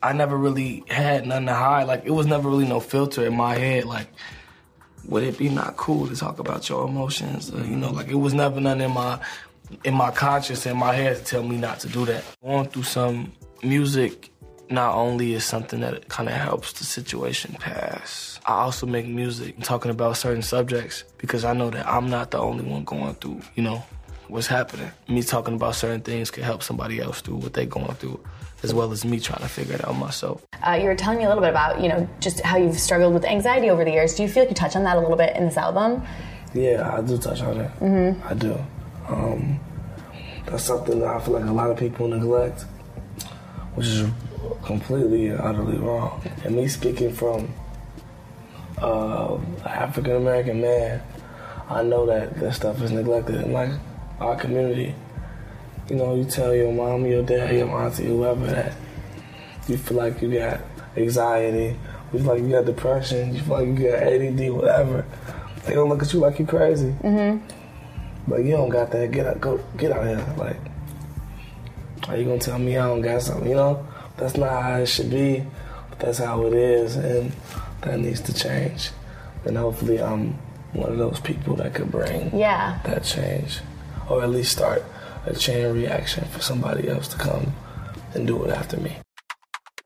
I never really had nothing to hide. Like, it was never really no filter in my head. Like, would it be not cool to talk about your emotions? You know, like, it was never nothing in my conscience, in my head to tell me not to do that. Going through some music not only is something that kind of helps the situation pass, I also make music talking about certain subjects because I know that I'm not the only one going through, you know, what's happening. Me talking about certain things can help somebody else through what they're going through, as well as me trying to figure it out myself. You were telling me a little bit about, you know, just how you've struggled with anxiety over the years. Do you feel like you touch on that a little bit in this album? Yeah, I do touch on it. Mm-hmm. I do. That's something that I feel like a lot of people neglect, which is completely and utterly wrong. And me speaking from an African-American man, I know that stuff is neglected in like our community. You know, you tell your mom, your dad, your auntie, whoever that you feel like you got anxiety, you feel like you got depression, you feel like you got ADD, whatever. They don't look at you like you crazy. Mm-hmm. But you don't got that. Get out here. Like, are you gonna tell me I don't got something? You know, that's not how it should be. But that's how it is, and that needs to change. And hopefully, I'm one of those people that could bring that change, or at least start a chain reaction for somebody else to come and do it after me.